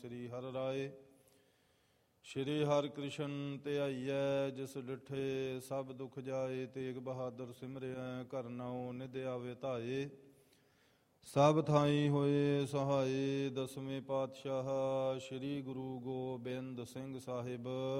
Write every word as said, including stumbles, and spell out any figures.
ਸ੍ਰੀ ਹਰਿ ਰਾਏ। ਸ਼੍ਰੀ ਹਰਿ ਕ੍ਰਿਸ਼ਨ ਧਿਆਈਐ, ਜਿਸ ਡਿਠੇ ਸਭ ਦੁਖ ਜਾਏ। ਤੇਗ ਬਹਾਦਰ ਸਿਮਰਿਐ, ਘਰ ਨਉ ਨਿਧ ਆਵੇ ਧਾਏ। ਸਭ ਥਾਈ ਹੋਏ ਸਹਾਏ, ਦਸਵੇਂ ਪਾਤਸ਼ਾਹ ਸ਼੍ਰੀ ਗੁਰੂ ਗੋਬਿੰਦ ਸਿੰਘ ਸਾਹਿਬ